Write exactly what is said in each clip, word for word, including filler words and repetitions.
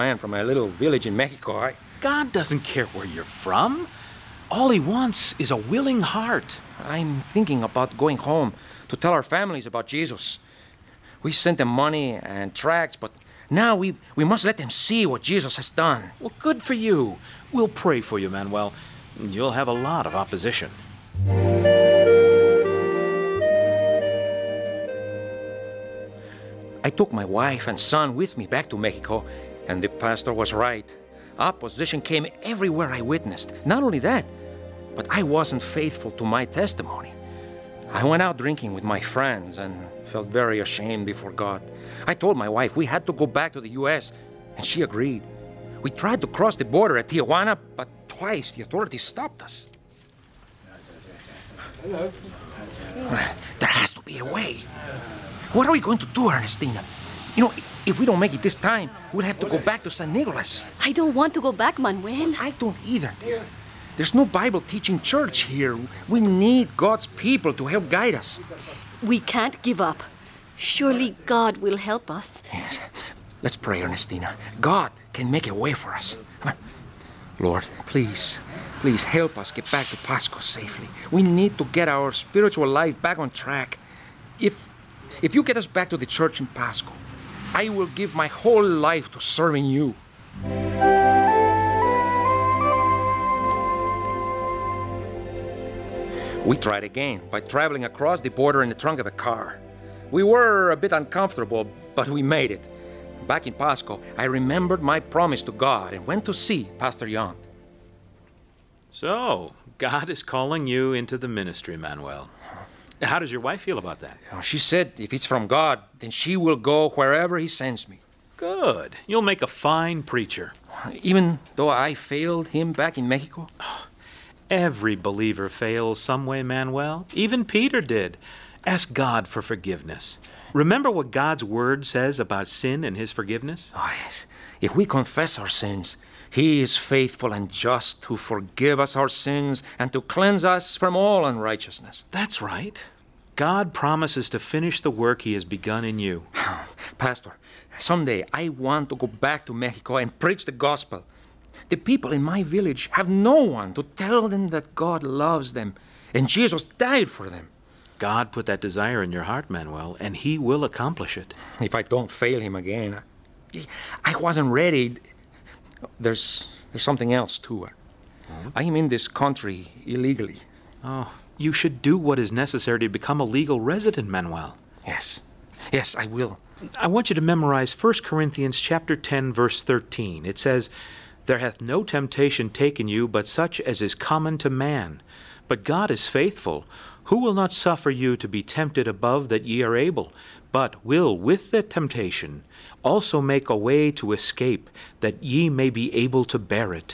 man from a little village in Mexico. I... God doesn't care where you're from. All he wants is a willing heart. I'm thinking about going home to tell our families about Jesus. We sent them money and tracts, but now we, we must let them see what Jesus has done. Well, good for you. We'll pray for you, Manuel. You'll have a lot of opposition. I took my wife and son with me back to Mexico, and the pastor was right. Opposition came everywhere I witnessed. Not only that, but I wasn't faithful to my testimony. I went out drinking with my friends and felt very ashamed before God. I told my wife we had to go back to the U S, and she agreed. We tried to cross the border at Tijuana, but twice the authorities stopped us. Hello. There has to be a way. What are we going to do, Ernestina? You know, if we don't make it this time, we'll have to go back to San Nicolas. I don't want to go back, Manuel. I don't either, dear. There's no Bible-teaching church here. We need God's people to help guide us. We can't give up. Surely God will help us. Yes. Let's pray, Ernestina. God can make a way for us. Lord, please, please help us get back to Pasco safely. We need to get our spiritual life back on track. If, if you get us back to the church in Pasco, I will give my whole life to serving you. We tried again by traveling across the border in the trunk of a car. We were a bit uncomfortable, but we made it. Back in Pasco, I remembered my promise to God and went to see Pastor Young. So, God is calling you into the ministry, Manuel. How does your wife feel about that? She said if it's from God, then she will go wherever He sends me. Good. You'll make a fine preacher. Even though I failed him back in Mexico? Every believer fails some way, Manuel. Even Peter did. Ask God for forgiveness. Remember what God's word says about sin and His forgiveness? Oh, yes. If we confess our sins, He is faithful and just to forgive us our sins and to cleanse us from all unrighteousness. That's right. God promises to finish the work He has begun in you. Pastor, someday I want to go back to Mexico and preach the gospel. The people in my village have no one to tell them that God loves them and Jesus died for them. God put that desire in your heart, Manuel, and He will accomplish it. If I don't fail Him again, I wasn't ready. There's there's something else, too. Mm-hmm. I'm in this country illegally. Oh, you should do what is necessary to become a legal resident, Manuel. Yes. Yes, I will. I want you to memorize First Corinthians chapter ten, verse thirteen. It says, "There hath no temptation taken you but such as is common to man. But God is faithful, who will not suffer you to be tempted above that ye are able, but will with the temptation also make a way to escape, that ye may be able to bear it."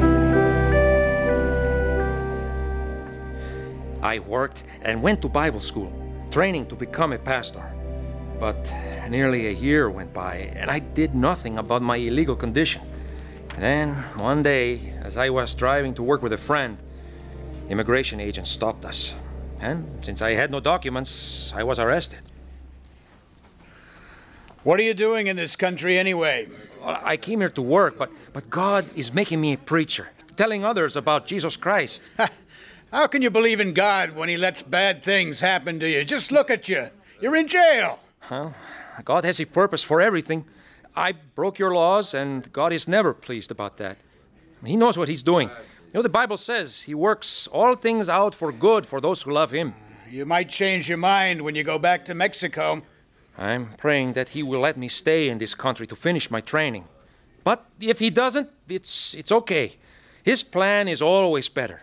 I worked and went to Bible school, training to become a pastor. But nearly a year went by, and I did nothing about my illegal condition. And then, one day, as I was driving to work with a friend, immigration agents stopped us. And since I had no documents, I was arrested. What are you doing in this country anyway? Well, I came here to work, but, but God is making me a preacher, telling others about Jesus Christ. How can you believe in God when He lets bad things happen to you? Just look at you. You're in jail. Well, God has a purpose for everything. I broke your laws, and God is never pleased about that. He knows what He's doing. You know, the Bible says He works all things out for good for those who love Him. You might change your mind when you go back to Mexico. I'm praying that He will let me stay in this country to finish my training. But if He doesn't, it's, it's okay. His plan is always better.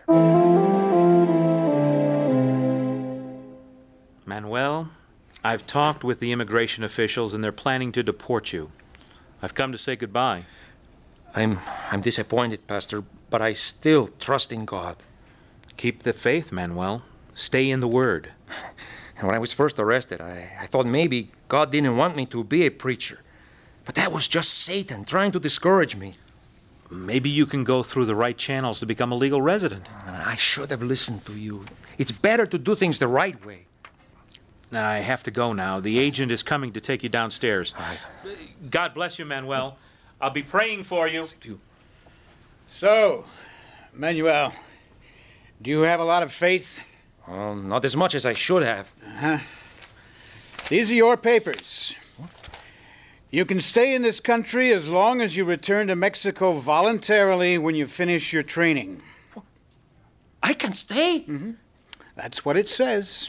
Manuel, I've talked with the immigration officials, and they're planning to deport you. I've come to say goodbye. I'm I'm disappointed, Pastor, but I still trust in God. Keep the faith, Manuel. Stay in the Word. When I was first arrested, I, I thought maybe God didn't want me to be a preacher. But that was just Satan trying to discourage me. Maybe you can go through the right channels to become a legal resident. I should have listened to you. It's better to do things the right way. I have to go now. The agent is coming to take you downstairs. Right. God bless you, Manuel. I'll be praying for you. So, Manuel, do you have a lot of faith? Um, not as much as I should have. Uh-huh. These are your papers. You can stay in this country as long as you return to Mexico voluntarily when you finish your training. I can stay? Mm-hmm. That's what it says.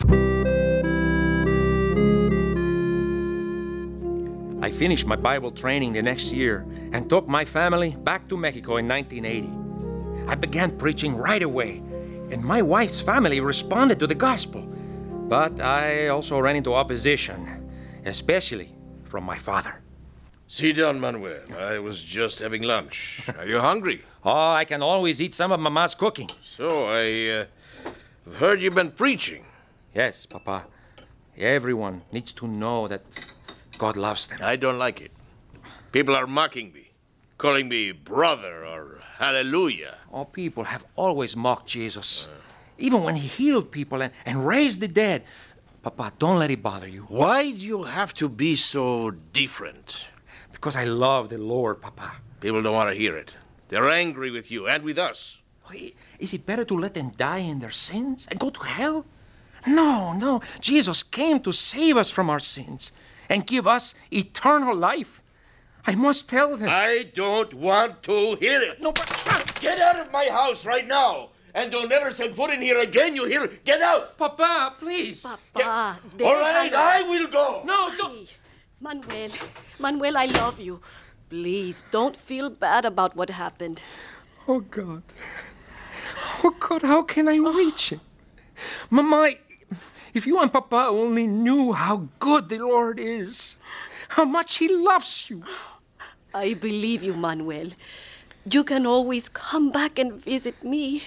I finished my Bible training the next year and took my family back to Mexico in nineteen eighty. I began preaching right away, and my wife's family responded to the gospel. But I also ran into opposition, especially from my father. Sit down, Manuel. I was just having lunch. Are you hungry? Oh, I can always eat some of Mama's cooking. So, I uh, have heard you've been preaching. Yes, Papa. Everyone needs to know that God loves them. I don't like it. People are mocking me, calling me brother or hallelujah. All people have always mocked Jesus, uh. even when he healed people and, and raised the dead. Papa, don't let it bother you. Why do you have to be so different? Because I love the Lord, Papa. People don't want to hear it. They're angry with you and with us. Is it better to let them die in their sins and go to hell? No, no. Jesus came to save us from our sins and give us eternal life. I must tell them. I don't want to hear it. No, but... Get out of my house right now. And don't ever set foot in here again, you hear? Get out! Papa, please. Papa, Get... All right, I will go. No, don't. Manuel, Manuel, I love you. Please, don't feel bad about what happened. Oh, God. Oh, God, how can I reach him? Mama, if you and Papa only knew how good the Lord is, how much he loves you. I believe you, Manuel. You can always come back and visit me.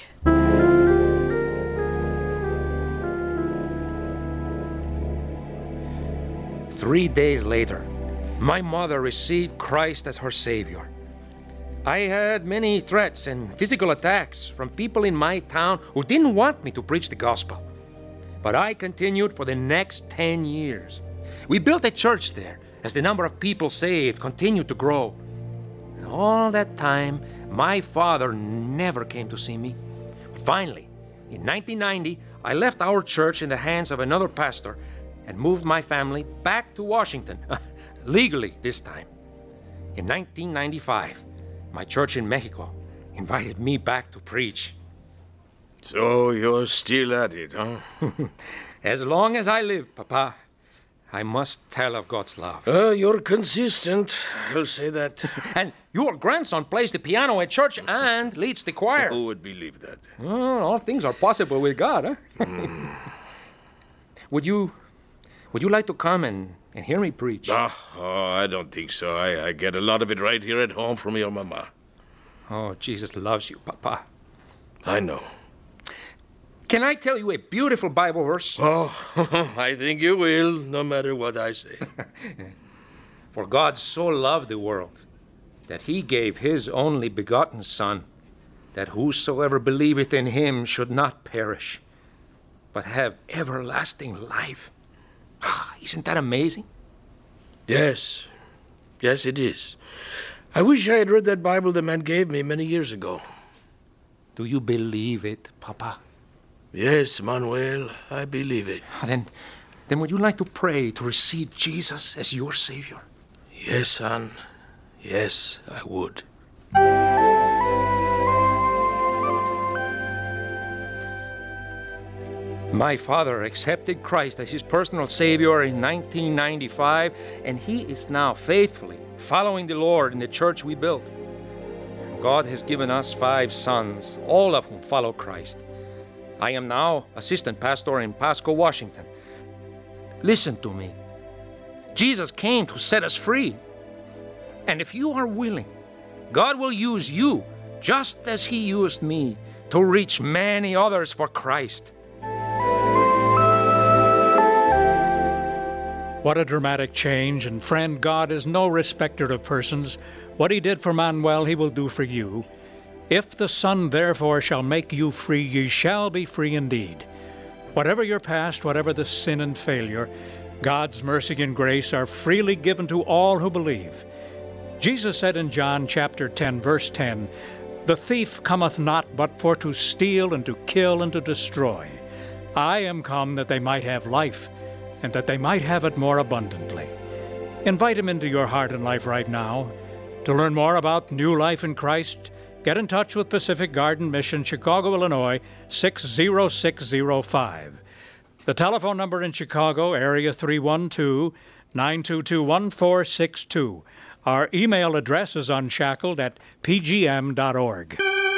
Three days later, my mother received Christ as her Savior. I had many threats and physical attacks from people in my town who didn't want me to preach the gospel. But I continued for the next ten years. We built a church there as the number of people saved continued to grow. And all that time, my father never came to see me. But finally, in nineteen ninety, I left our church in the hands of another pastor and moved my family back to Washington, legally this time. In nineteen ninety-five, my church in Mexico invited me back to preach. So you're still at it, huh? As long as I live, Papa, I must tell of God's love. Uh, you're consistent, I'll say that. And your grandson plays the piano at church and leads the choir. Who would believe that? Oh, all things are possible with God, huh? Mm. Would you... Would you like to come and, and hear me preach? Oh, oh, I don't think so. I, I get a lot of it right here at home from your mama. Oh, Jesus loves you, Papa. I know. Can I tell you a beautiful Bible verse? Oh, I think you will, no matter what I say. For God so loved the world that he gave his only begotten Son, that whosoever believeth in him should not perish, but have everlasting life. Isn't that amazing? Yes. Yes, it is. I wish I had read that Bible the man gave me many years ago. Do you believe it, Papa? Yes, Manuel, I believe it. Then, then would you like to pray to receive Jesus as your Savior? Yes, son. Yes, I would. My father accepted Christ as his personal Savior in nineteen ninety-five, and he is now faithfully following the Lord in the church we built. God has given us five sons, all of whom follow Christ. I am now assistant pastor in Pasco, Washington. Listen to me. Jesus came to set us free. And if you are willing, God will use you, just as he used me, to reach many others for Christ. What a dramatic change, and friend, God is no respecter of persons. What he did for Manuel, he will do for you. If the Son therefore shall make you free, ye shall be free indeed. Whatever your past, whatever the sin and failure, God's mercy and grace are freely given to all who believe. Jesus said in John chapter ten, verse ten, "The thief cometh not but for to steal and to kill and to destroy. I am come that they might have life, and that they might have it more abundantly." Invite him into your heart and life right now. To learn more about new life in Christ, get in touch with Pacific Garden Mission, Chicago, Illinois, six zero six zero five. The telephone number in Chicago, area three one two, nine two two, one four six two. Our email address is unshackled at p g m dot org.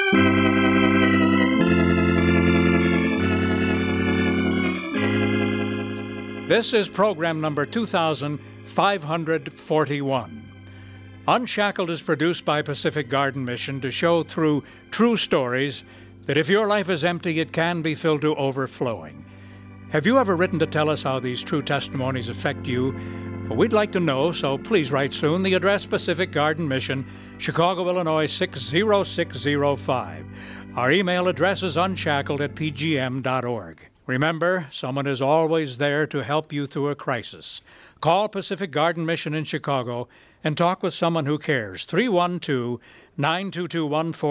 This is program number two thousand five hundred forty-one. Unshackled is produced by Pacific Garden Mission to show through true stories that if your life is empty, it can be filled to overflowing. Have you ever written to tell us how these true testimonies affect you? Well, we'd like to know, so please write soon. The address, Pacific Garden Mission, Chicago, Illinois, six zero six zero five. Our email address is unshackled at p g m dot org. Remember, someone is always there to help you through a crisis. Call Pacific Garden Mission in Chicago and talk with someone who cares. three one two, nine two two, one four